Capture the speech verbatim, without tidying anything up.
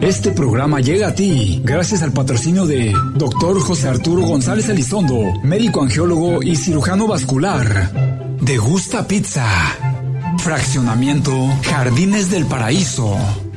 Este programa llega a ti gracias al patrocinio de doctor José Arturo González Elizondo, médico angiólogo y cirujano vascular. De Gusta Pizza. Fraccionamiento Jardines del Paraíso.